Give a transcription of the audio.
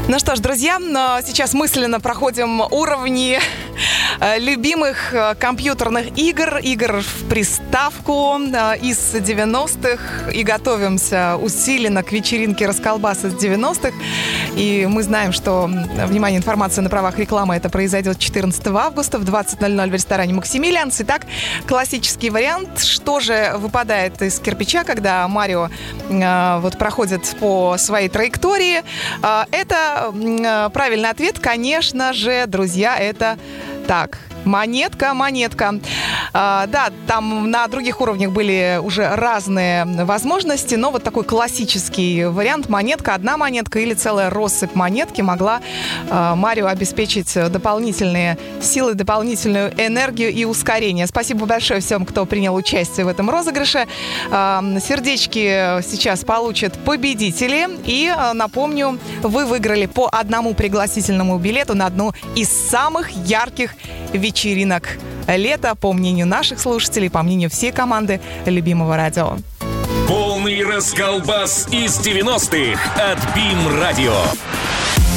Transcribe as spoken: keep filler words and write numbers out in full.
Ну что ж, друзья, сейчас мысленно проходим уровни любимых компьютерных игр, игр в приставку из девяностых, и готовимся усиленно к вечеринке «Расколбас» из девяностых. И мы знаем, что, внимание, информация на правах рекламы, это произойдет четырнадцатого августа в двадцать ноль ноль в ресторане «Максимилианс». Итак, классический вариант. Что же выпадает из кирпича, когда Марио э, вот проходит по своей траектории? Э, это э, правильный ответ, конечно же, друзья, это так. Монетка, монетка. А, да, там на других уровнях были уже разные возможности, но вот такой классический вариант — монетка, одна монетка или целая россыпь монетки могла а, Марио обеспечить дополнительные силы, дополнительную энергию и ускорение. Спасибо большое всем, кто принял участие в этом розыгрыше. А, сердечки сейчас получат победители. И а, напомню, вы выиграли по одному пригласительному билету на одну из самых ярких вечеринок лета, по мнению наших слушателей, по мнению всей команды любимого радио. Полный расколбас из девяностых от БИМ Радио.